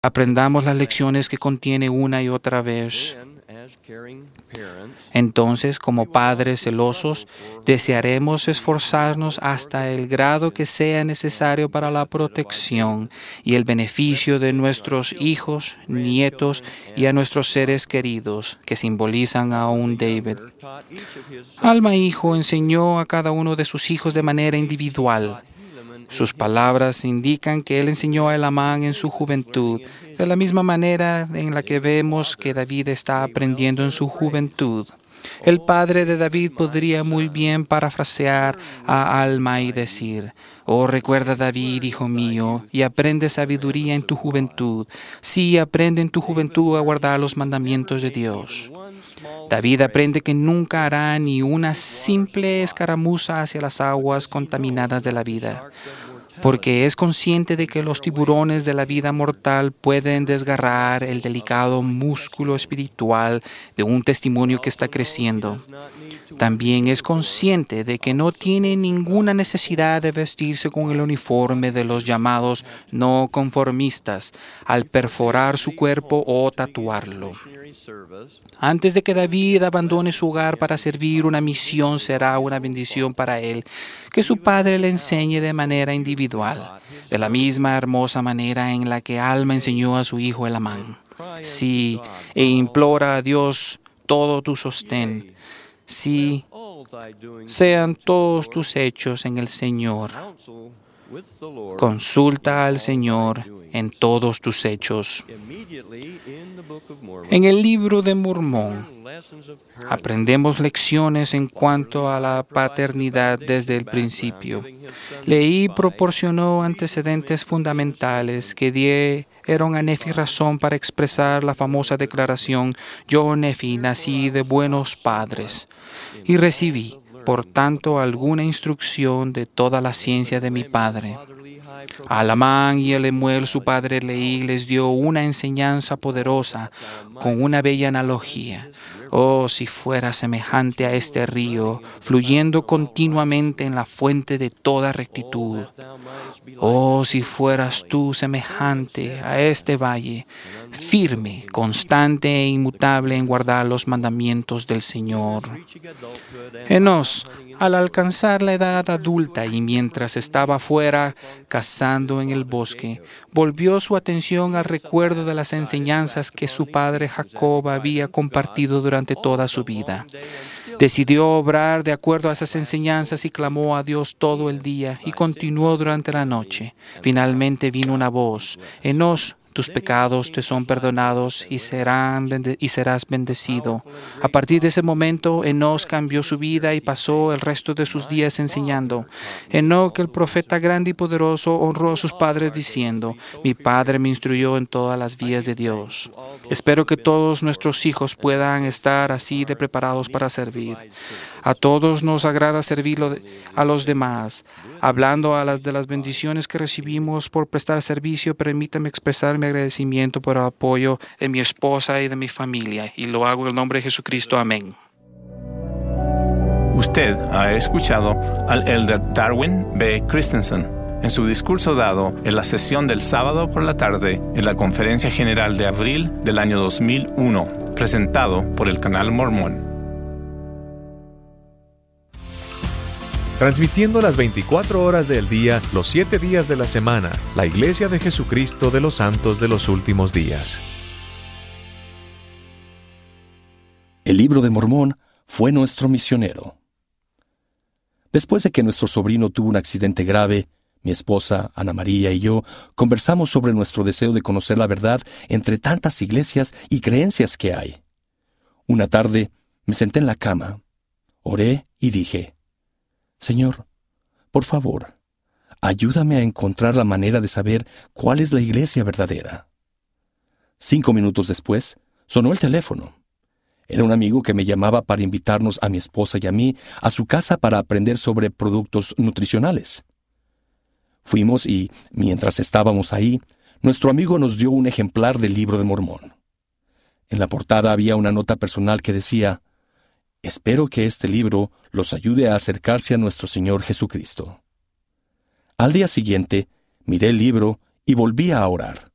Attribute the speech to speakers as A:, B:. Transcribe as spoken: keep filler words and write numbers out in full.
A: Aprendamos las lecciones que contiene una y otra vez. Entonces, como padres celosos, desearemos esforzarnos hasta el grado que sea necesario para la protección y el beneficio de nuestros hijos, nietos y a nuestros seres queridos, que simbolizan a un David. Alma Hijo enseñó a cada uno de sus hijos de manera individual. Sus palabras indican que él enseñó a Elamán en su juventud, de la misma manera en la que vemos que David está aprendiendo en su juventud. El padre de David podría muy bien parafrasear a Alma y decir: «Oh, recuerda, David, hijo mío, y aprende sabiduría en tu juventud. Sí, aprende en tu juventud a guardar los mandamientos de Dios». David aprende que nunca hará ni una simple escaramuza hacia las aguas contaminadas de la vida, porque es consciente de que los tiburones de la vida mortal pueden desgarrar el delicado músculo espiritual de un testimonio que está creciendo. También es consciente de que no tiene ninguna necesidad de vestirse con el uniforme de los llamados no conformistas al perforar su cuerpo o tatuarlo. Antes de que David abandone su hogar para servir una misión, será una bendición para él que su padre le enseñe de manera individual, de la misma hermosa manera en la que Alma enseñó a su hijo Elamán. Sí, e implora a Dios todo tu sostén. Sí, sean todos tus hechos en el Señor. Consulta al Señor en todos tus hechos. En el libro de Mormón aprendemos lecciones en cuanto a la paternidad desde el principio. Leí proporcionó antecedentes fundamentales que dieron a Nefi razón para expresar la famosa declaración: «Yo, Nefi, nací de buenos padres», y recibí, por tanto, alguna instrucción de toda la ciencia de mi padre. A Elamán y a Lemuel, su padre Leí, les dio una enseñanza poderosa con una bella analogía. Oh, si fuera semejante a este río, fluyendo continuamente en la fuente de toda rectitud. Oh, si fueras tú semejante a este valle, firme, constante e inmutable en guardar los mandamientos del Señor. Enos, al alcanzar la edad adulta y mientras estaba fuera cazando en el bosque, volvió su atención al recuerdo de las enseñanzas que su padre Jacob había compartido durante toda su vida. Decidió obrar de acuerdo a esas enseñanzas y clamó a Dios todo el día y continuó durante la noche. Finalmente vino una voz: «Enos, tus pecados te son perdonados y, serán bende- y serás bendecido». A partir de ese momento, Enos cambió su vida y pasó el resto de sus días enseñando. Enoc, el profeta grande y poderoso, honró a sus padres diciendo: «Mi padre me instruyó en todas las vías de Dios». Espero que todos nuestros hijos puedan estar así de preparados para servir. A todos nos agrada servir a los demás. Hablando a las de las bendiciones que recibimos por prestar servicio, permítame expresar mi agradecimiento por el apoyo de mi esposa y de mi familia, y lo hago en el nombre de Jesucristo. Amén.
B: Usted ha escuchado al elder Darwin B. Christensen en su discurso dado en la sesión del sábado por la tarde en la Conferencia General de abril del año dos mil uno, presentado por el Canal Mormón.
C: Transmitiendo las veinticuatro horas del día, los siete días de la semana, la Iglesia de Jesucristo de los Santos de los Últimos Días.
D: El Libro de Mormón fue nuestro misionero. Después de que nuestro sobrino tuvo un accidente grave, mi esposa, Ana María y yo conversamos sobre nuestro deseo de conocer la verdad entre tantas iglesias y creencias que hay. Una tarde me senté en la cama, oré y dije: «Señor, por favor, ayúdame a encontrar la manera de saber cuál es la iglesia verdadera». Cinco minutos después, sonó el teléfono. Era un amigo que me llamaba para invitarnos a mi esposa y a mí a su casa para aprender sobre productos nutricionales. Fuimos y, mientras estábamos ahí, nuestro amigo nos dio un ejemplar del Libro de Mormón. En la portada había una nota personal que decía: «Espero que este libro los ayude a acercarse a nuestro Señor Jesucristo». Al día siguiente, miré el libro y volví a orar.